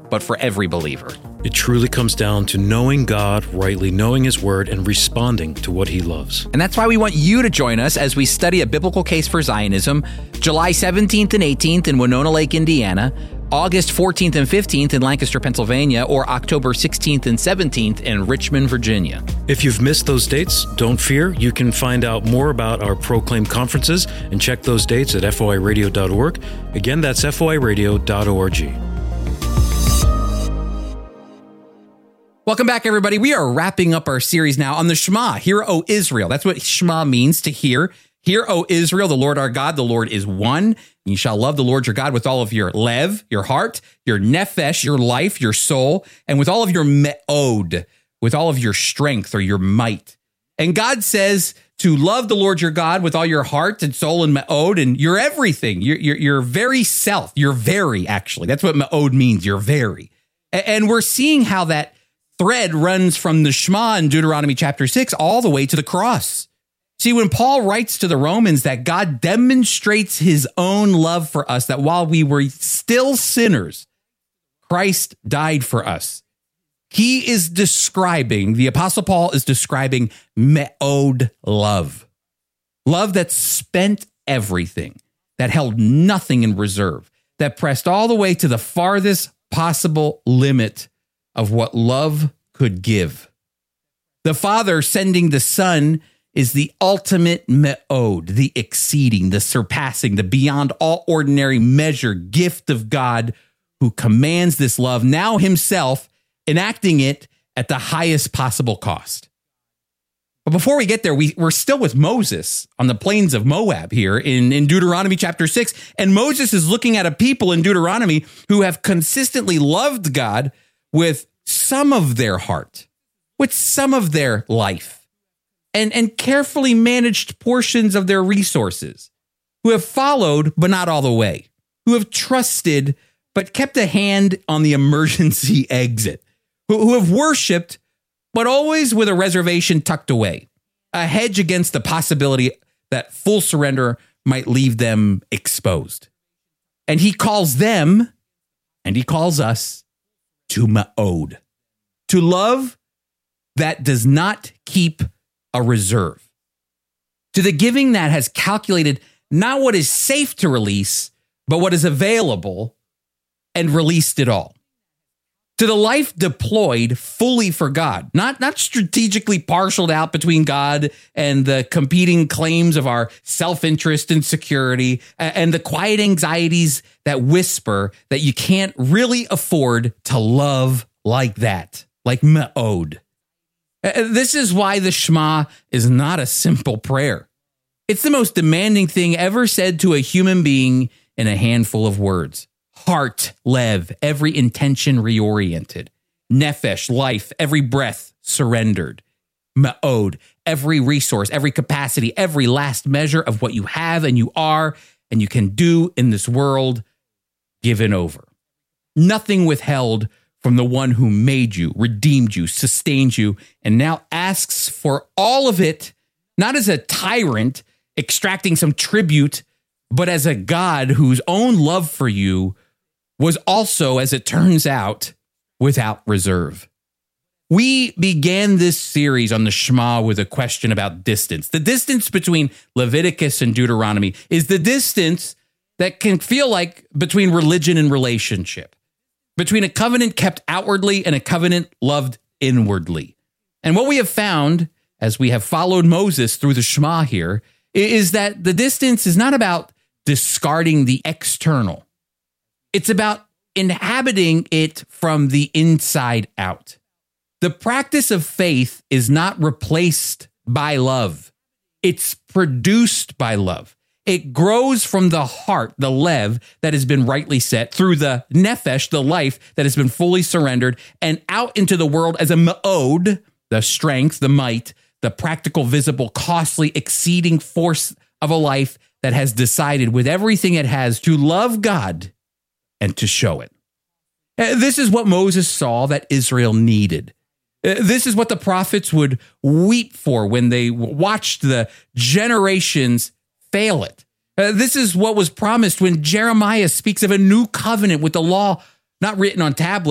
but for every believer. It truly comes down to knowing God rightly, knowing His Word, and responding to what He loves. And that's why we want you to join us as we study a biblical case for Zionism, July 17th and 18th in Winona Lake, Indiana, August 14th and 15th in Lancaster, Pennsylvania, or October 16th and 17th in Richmond, Virginia. If you've missed those dates, don't fear. You can find out more about our Proclaim conferences and check those dates at foiradio.org. Again, that's foiradio.org. Welcome back, everybody. We are wrapping up our series now on the Shema. Hear, O Israel. That's what Shema means, to hear. Hear, O Israel, the Lord our God, the Lord is one. You shall love the Lord your God with all of your lev, your heart, your nephesh, your life, your soul, and with all of your me'od, with all of your strength or your might. And God says to love the Lord your God with all your heart and soul and me'od, and your everything, your very self, your very, actually. That's what me'od means, your very. And we're seeing how that thread runs from the Shema in Deuteronomy chapter 6 all the way to the cross. See, when Paul writes to the Romans that God demonstrates his own love for us, that while we were still sinners, Christ died for us. He is describing, the Apostle Paul is describing me'od love. Love that spent everything, that held nothing in reserve, that pressed all the way to the farthest possible limit of what love could give. The Father sending the Son is the ultimate me'od, the exceeding, the surpassing, the beyond all ordinary measure gift of God, who commands this love now himself, enacting it at the highest possible cost. But before we get there, we're still with Moses on the plains of Moab here in Deuteronomy chapter 6. And Moses is looking at a people in Deuteronomy who have consistently loved God with some of their heart, with some of their life, and carefully managed portions of their resources, who have followed, but not all the way, who have trusted, but kept a hand on the emergency exit, who have worshiped, but always with a reservation tucked away, a hedge against the possibility that full surrender might leave them exposed. And he calls them, and he calls us, to me'od, to love that does not keep a reserve, to the giving that has calculated not what is safe to release, but what is available, and released it all. To the life deployed fully for God, not strategically parceled out between God and the competing claims of our self-interest and security, and the quiet anxieties that whisper that you can't really afford to love like that, like me'od. This is why the Shema is not a simple prayer. It's the most demanding thing ever said to a human being in a handful of words. Heart, lev, every intention reoriented. Nephesh, life, every breath surrendered. Me'od, every resource, every capacity, every last measure of what you have and you are and you can do in this world, given over. Nothing withheld from the one who made you, redeemed you, sustained you, and now asks for all of it, not as a tyrant extracting some tribute, but as a God whose own love for you was also, as it turns out, without reserve. We began this series on the Shema with a question about distance. The distance between Leviticus and Deuteronomy is the distance that can feel like between religion and relationship, between a covenant kept outwardly and a covenant loved inwardly. And what we have found, as we have followed Moses through the Shema here, is that the distance is not about discarding the external. It's about inhabiting it from the inside out. The practice of faith is not replaced by love. It's produced by love. It grows from the heart, the lev, that has been rightly set, through the nephesh, the life that has been fully surrendered, and out into the world as a me'od, the strength, the might, the practical, visible, costly, exceeding force of a life that has decided with everything it has to love God and to show it. This is what Moses saw that Israel needed. This is what the prophets would weep for when they watched the generations fail it. This is what was promised when Jeremiah speaks of a new covenant with the law not written on tablets,